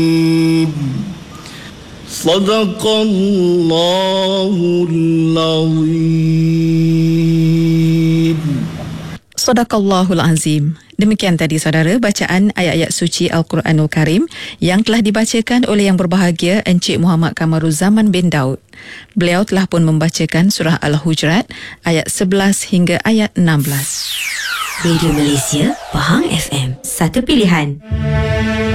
Sadaqallahul Azim. Sadaqallahul Azim. Demikian tadi saudara bacaan ayat-ayat suci Al-Quranul Karim yang telah dibacakan oleh yang berbahagia Encik Muhammad Kamaruzaman bin Daud. Beliau telah pun membacakan surah Al-Hujurat ayat 11 hingga ayat 16. Radio Malaysia, Pahang FM, satu pilihan.